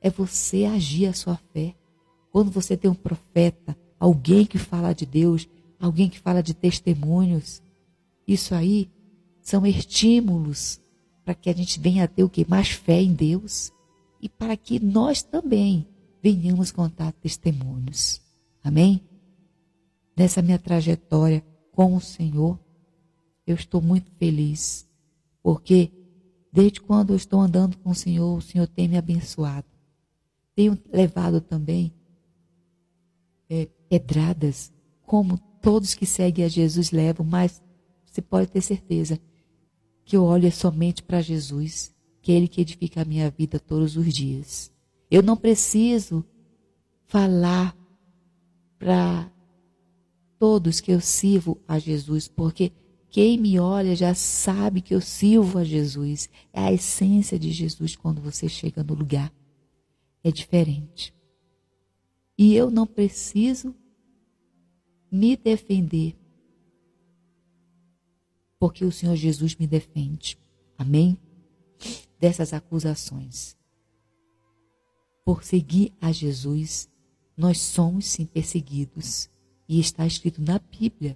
é você agir a sua fé. Quando você tem um profeta, alguém que fala de Deus, alguém que fala de testemunhos, isso aí são estímulos para que a gente venha a ter o quê? Mais fé em Deus e para que nós também venhamos contar testemunhos. Amém? Nessa minha trajetória com o Senhor, eu estou muito feliz, porque desde quando eu estou andando com o Senhor tem me abençoado. Tenho levado também pedradas, como todos que seguem a Jesus levam, mas você pode ter certeza que eu olho somente para Jesus, que é Ele que edifica a minha vida todos os dias. Eu não preciso falar para todos que eu sirvo a Jesus, porque quem me olha já sabe que eu sirvo a Jesus. É a essência de Jesus quando você chega no lugar. É diferente. E eu não preciso me defender, porque o Senhor Jesus me defende. Amém? Dessas acusações. Por seguir a Jesus, nós somos sim perseguidos. E está escrito na Bíblia.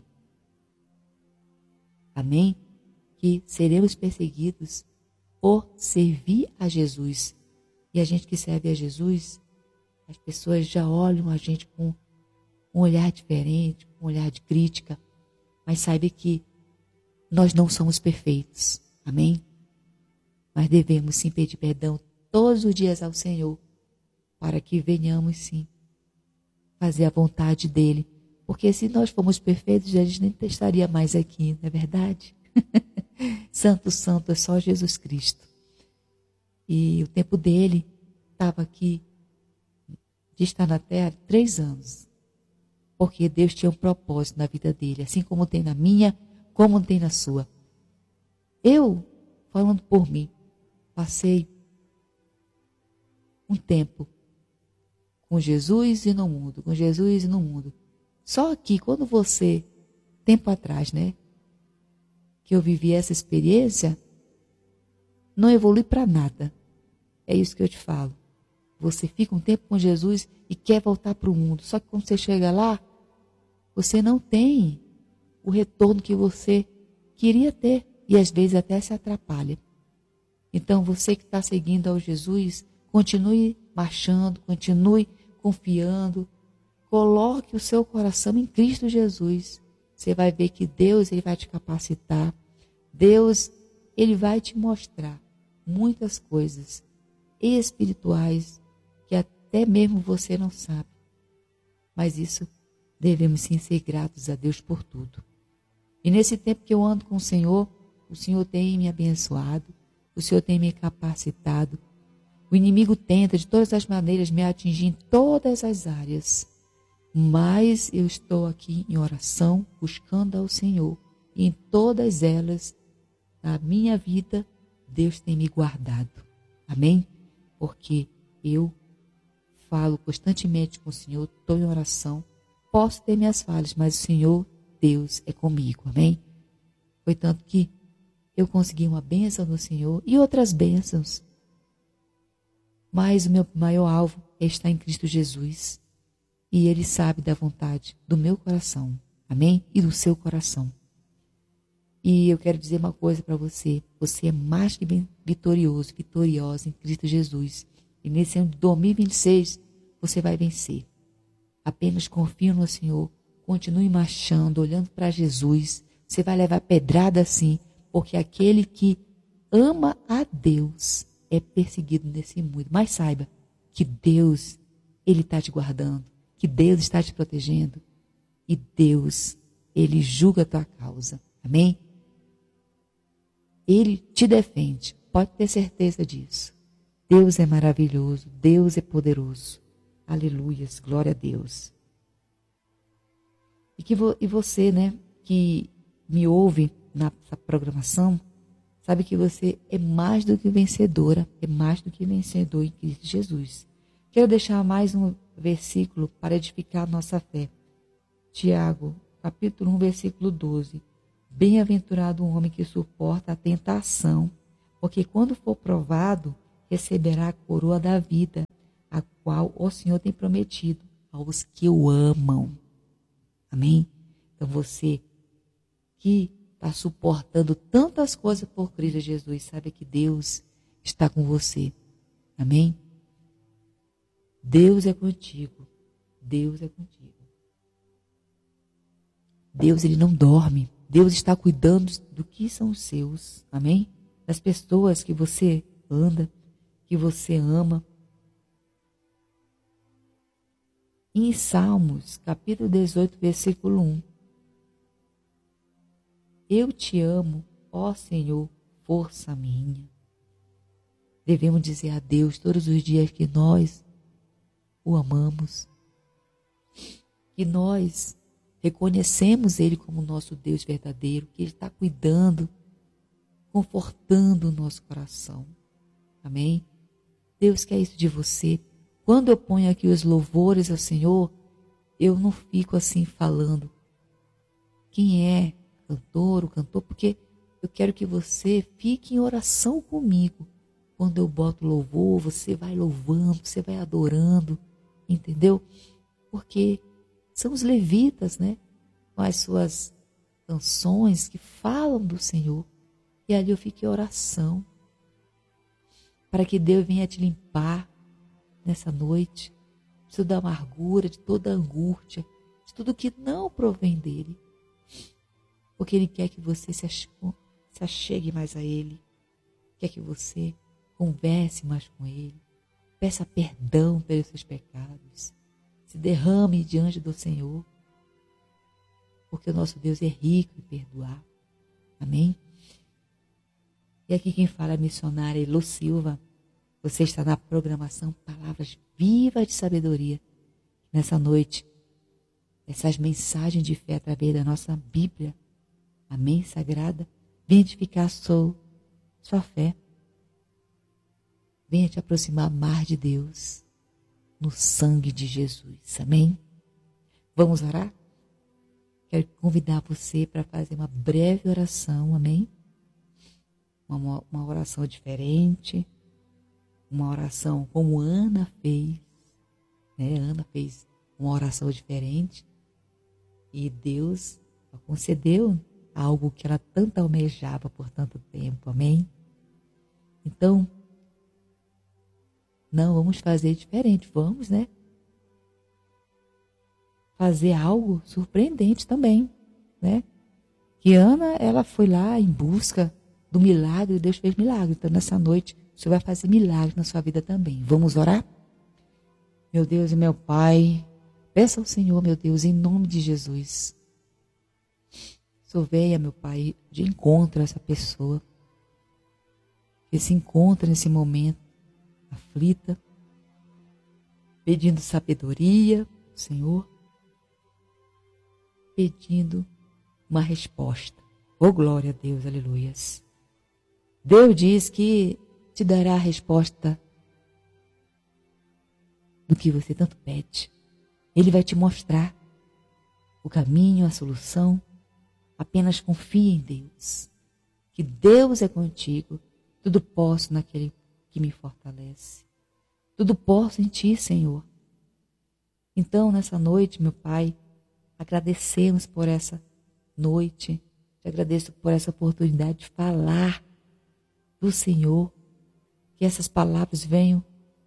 Amém? Que seremos perseguidos por servir a Jesus. E a gente que serve a Jesus, as pessoas já olham a gente com um olhar diferente, com um olhar de crítica. Mas saiba que nós não somos perfeitos. Amém? Mas devemos sim pedir perdão todos os dias ao Senhor, para que venhamos sim fazer a vontade dEle. Porque se nós formos perfeitos, a gente nem estaria mais aqui, não é verdade? Santo, santo é só Jesus Cristo. E o tempo dele estava aqui, de estar na terra, 3 anos. Porque Deus tinha um propósito na vida dele, assim como tem na minha, como tem na sua. Eu, falando por mim, passei um tempo com Jesus e no mundo, com Jesus e no mundo. Só que quando você, tempo atrás, né, que eu vivi essa experiência, não evolui para nada. É isso que eu te falo. Você fica um tempo com Jesus e quer voltar para o mundo. Só que quando você chega lá, você não tem o retorno que você queria ter. E às vezes até se atrapalha. Então você que está seguindo ao Jesus, continue marchando, continue confiando. Coloque o seu coração em Cristo Jesus. Você vai ver que Deus ele vai te capacitar. Deus ele vai te mostrar muitas coisas espirituais que até mesmo você não sabe. Mas isso devemos sim ser gratos a Deus por tudo. E nesse tempo que eu ando com o Senhor tem me abençoado, o Senhor tem me capacitado. O inimigo tenta de todas as maneiras me atingir em todas as áreas. Mas eu estou aqui em oração, buscando ao Senhor. E em todas elas, na minha vida, Deus tem me guardado. Amém? Porque eu falo constantemente com o Senhor, estou em oração. Posso ter minhas falhas, mas o Senhor, Deus, é comigo. Amém? Foi tanto que eu consegui uma bênção no Senhor e outras bênçãos. Mas o meu maior alvo é estar em Cristo Jesus. E Ele sabe da vontade do meu coração. Amém? E do seu coração. E eu quero dizer uma coisa para você. Você é mais que vitorioso, vitoriosa em Cristo Jesus. E nesse ano de 2026, você vai vencer. Apenas confie no Senhor. Continue marchando, olhando para Jesus. Você vai levar pedrada sim. Porque aquele que ama a Deus é perseguido nesse mundo. Mas saiba que Deus, Ele está te guardando. Que Deus está te protegendo. E Deus, Ele julga a tua causa. Amém? Ele te defende. Pode ter certeza disso. Deus é maravilhoso. Deus é poderoso. Aleluias. Glória a Deus. E você, né, que me ouve nessa programação, sabe que você é mais do que vencedora. É mais do que vencedor em Cristo Jesus. Quero deixar mais um versículo para edificar a nossa fé. Tiago, capítulo 1, versículo 12. Bem-aventurado o homem que suporta a tentação, porque quando for provado, receberá a coroa da vida, a qual o Senhor tem prometido aos que o amam. Amém? Então você que está suportando tantas coisas por Cristo Jesus, sabe que Deus está com você. Amém? Deus é contigo. Deus é contigo. Deus, ele não dorme. Deus está cuidando do que são os seus. Amém? Das pessoas que você anda, que você ama. Em Salmos, capítulo 18, versículo 1. Eu te amo, ó Senhor, força minha. Devemos dizer a Deus todos os dias que nós o amamos, que nós reconhecemos Ele como nosso Deus verdadeiro, que Ele está cuidando, confortando o nosso coração. Amém? Deus quer isso de você. Quando eu ponho aqui os louvores ao Senhor, eu não fico assim falando quem é o cantor, porque eu quero que você fique em oração comigo. Quando eu boto louvor, você vai louvando, você vai adorando, entendeu? Porque são os levitas, né? Com as suas canções que falam do Senhor. E ali eu fico em oração, para que Deus venha te limpar nessa noite, de toda a amargura, de toda a angústia, de tudo que não provém dEle. Porque Ele quer que você se achegue mais a Ele, quer que você converse mais com Ele, peça perdão pelos seus pecados, se derrame diante do Senhor, porque o nosso Deus é rico em perdoar. Amém? E aqui quem fala é a missionária Elô Silva. Você está na programação Palavras Vivas de Sabedoria. Nessa noite, essas mensagens de fé através da nossa Bíblia, amém, sagrada, venha edificar sua fé. Venha te aproximar mais de Deus no sangue de Jesus. Amém? Vamos orar? Quero convidar você para fazer uma breve oração. Amém? Uma oração diferente. Uma oração como Ana fez. Né? Ana fez uma oração diferente. E Deus concedeu algo que ela tanto almejava por tanto tempo. Amém? Então, não, vamos fazer diferente. Vamos, né? Fazer algo surpreendente também, né? Que Ana, ela foi lá em busca do milagre, e Deus fez milagre. Então, nessa noite, o Senhor vai fazer milagre na sua vida também. Vamos orar? Meu Deus e meu Pai, peça ao Senhor, meu Deus, em nome de Jesus. O Senhor venha, meu Pai, de encontro a essa pessoa que se encontra nesse momento aflita, pedindo sabedoria, Senhor, pedindo uma resposta. Oh, glória a Deus, aleluias. Deus diz que te dará a resposta do que você tanto pede. Ele vai te mostrar o caminho, a solução. Apenas confie em Deus, que Deus é contigo. Tudo posso naquele que me fortalece. Tudo posso em ti, Senhor. Então, nessa noite, meu Pai, agradecemos por essa noite. Te agradeço por essa oportunidade de falar do Senhor. Que essas palavras venham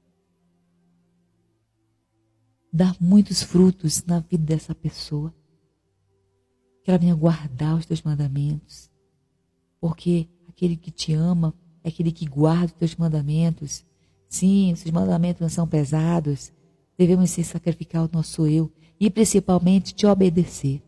dar muitos frutos na vida dessa pessoa. Que ela venha guardar os teus mandamentos. Porque aquele que te ama é aquele que guarda os teus mandamentos. Sim, os mandamentos não são pesados. Devemos sim sacrificar o nosso eu e principalmente te obedecer.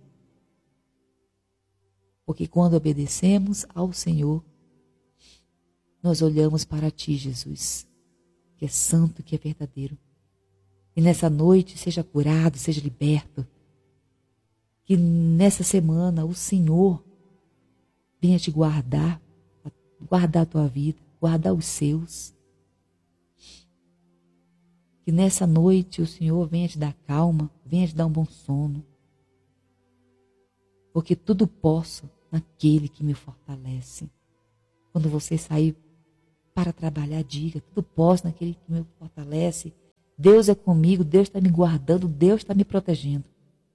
Porque quando obedecemos ao Senhor, nós olhamos para ti, Jesus, que é santo, que é verdadeiro. E nessa noite seja curado, seja liberto. Que nessa semana o Senhor venha te guardar a tua vida, guardar os seus. Que nessa noite o Senhor venha te dar calma, venha te dar um bom sono. Porque tudo posso naquele que me fortalece. Quando você sair para trabalhar, diga, tudo posso naquele que me fortalece. Deus é comigo, Deus está me guardando, Deus está me protegendo.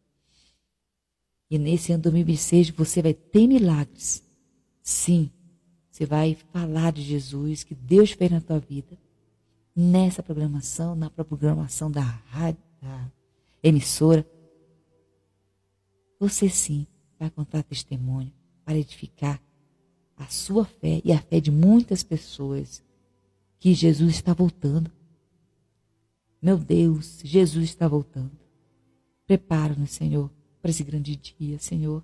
E nesse ano 2026 você vai ter milagres. Sim, você vai falar de Jesus, que Deus fez na tua vida. Nessa programação, na programação da rádio, da emissora. Você sim vai contar testemunho para edificar a sua fé e a fé de muitas pessoas que Jesus está voltando. Meu Deus, Jesus está voltando. Prepara-nos, Senhor, para esse grande dia, Senhor.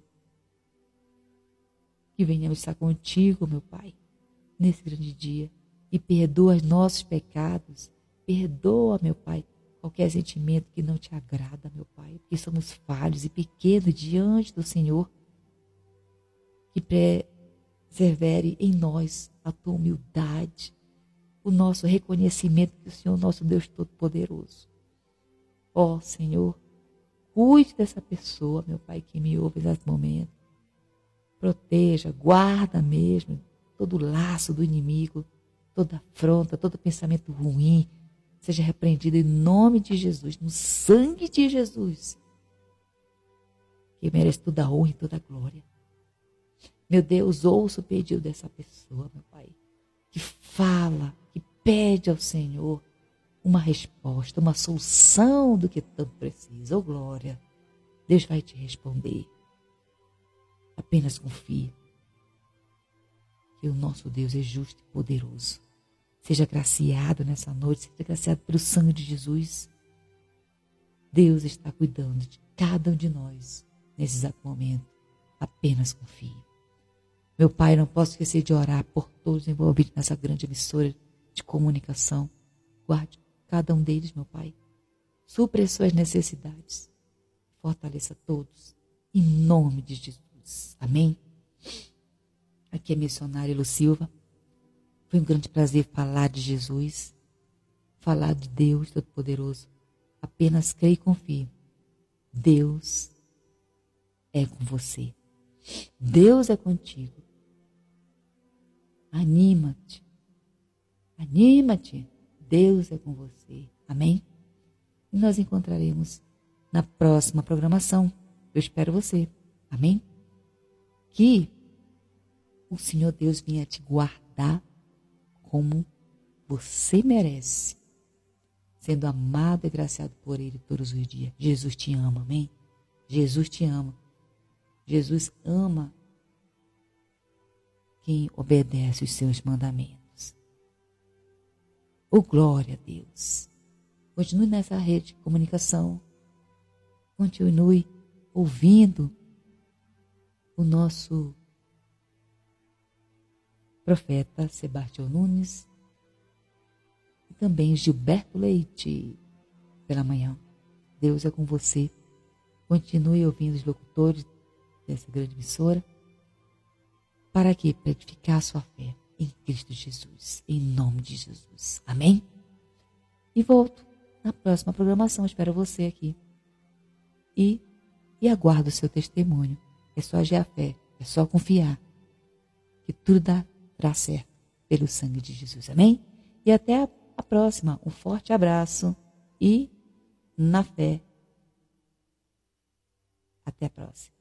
Que venhamos estar contigo, meu Pai, nesse grande dia. E perdoa os nossos pecados. Perdoa, meu Pai, qualquer sentimento que não te agrada, meu Pai. Porque somos falhos e pequenos diante do Senhor. Que persevere em nós a tua humildade, o nosso reconhecimento que o Senhor, nosso Deus Todo-Poderoso. Ó Senhor, cuide dessa pessoa, meu Pai, que me ouve nesse momento. Proteja, guarda mesmo todo laço do inimigo, toda afronta, todo pensamento ruim, seja repreendido em nome de Jesus, no sangue de Jesus, que merece toda a honra e toda a glória. Meu Deus, ouça o pedido dessa pessoa, meu Pai, que fala, que pede ao Senhor uma resposta, uma solução do que tanto precisa. Oh, glória, Deus vai te responder. Apenas confie que o nosso Deus é justo e poderoso. Seja graciado nessa noite, seja graciado pelo sangue de Jesus. Deus está cuidando de cada um de nós nesse exato momento. Apenas confie. Meu Pai, não posso esquecer de orar por todos envolvidos nessa grande emissora de comunicação. Guarde cada um deles, meu Pai. Supre as suas necessidades. Fortaleça todos. Em nome de Jesus. Amém? Aqui é a missionária Lu Silva. Foi um grande prazer falar de Jesus. Falar de Deus Todo-Poderoso. Apenas creia e confie. Deus é com você. Deus é contigo. Anima-te. Anima-te. Deus é com você. Amém? E nós encontraremos na próxima programação. Eu espero você. Amém? Que o Senhor Deus venha te guardar como você merece. Sendo amado e graciado por Ele todos os dias. Jesus te ama. Amém? Jesus te ama. Jesus ama quem obedece os seus mandamentos. Oh, glória a Deus. Continue nessa rede de comunicação. Continue ouvindo o nosso profeta Sebastião Nunes e também Gilberto Leite pela manhã. Deus é com você. Continue ouvindo os locutores dessa grande emissora. Para quê? Para edificar a sua fé em Cristo Jesus. Em nome de Jesus. Amém? E volto na próxima programação. Espero você aqui. E aguardo o seu testemunho. É só agir a fé. É só confiar. Que tudo dará certo pelo sangue de Jesus. Amém? E até a próxima. Um forte abraço. E na fé. Até a próxima.